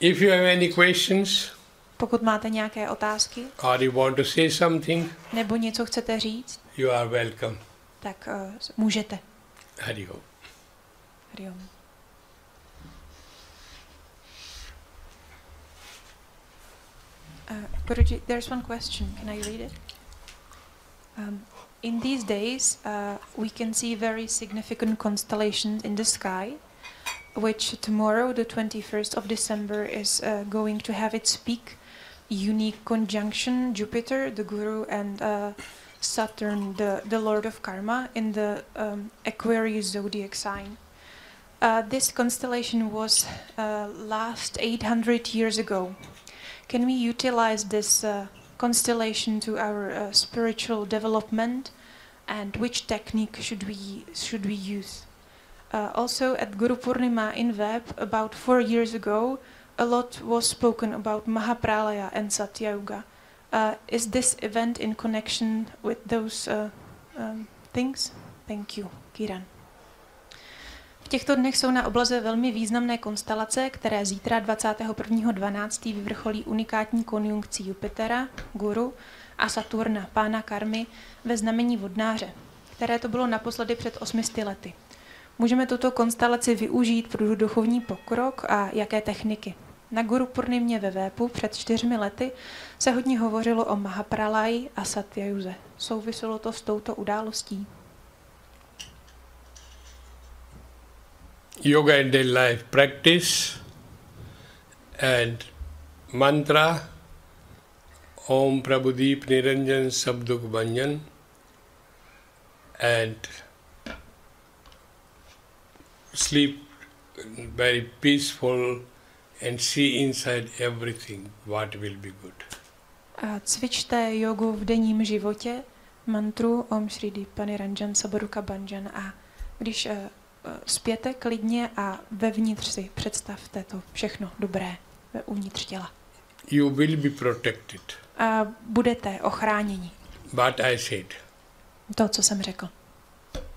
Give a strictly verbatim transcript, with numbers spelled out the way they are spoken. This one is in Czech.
If you have any questions, pokud máte nějaké otázky, or you want to say something, nebo něco chcete říct, you are welcome. tak uh, můžete. Hari Om. Hari Om. Uh, Guruji, there's one question. Can I read it? Um, in these days, uh, we can see very significant constellations in the sky, which tomorrow, the twenty-first of December, is uh, going to have its peak unique conjunction Jupiter, the Guru, and uh, Saturn, the, the Lord of Karma, in the um, Aquarius zodiac sign. Uh, this constellation was uh, last eight hundred years ago. Can we utilize this uh, constellation to our uh, spiritual development, and which technique should we should we use? Uh, also, at Guru Purnima in Web about four years ago, a lot was spoken about Mahapralaya and Satyayuga. Uh, is this event in connection with those uh, um, things? Thank you, Kiran. V těchto dnech jsou na obloze velmi významné konstelace, které zítra dvacátého prvního dvanáctého vyvrcholí unikátní konjunkcí Jupitera, Guru, a Saturna, pána karmy, ve znamení vodnáře, které to bylo naposledy před osmisty lety. Můžeme tuto konstelaci využít pro duchovní pokrok a jaké techniky? Na Guru Purnimě ve Vépu před čtyřmi lety se hodně hovořilo o Mahapralaji a Satyayuze. Souviselo to s touto událostí? Yoga and daily life practice and mantra Om Prabhudeep Niranjan Sabduk Banjan and sleep very peaceful and see inside everything what will be good. A cvičte jogu v denním životě, mantru Om Shri Deepa Niranjan Sabduka Banjan, a když uh, spěte klidně a vevnitř si představte to všechno dobré uvnitř těla. You will be protected. A budete ochráněni. But I said. To, co jsem řekl.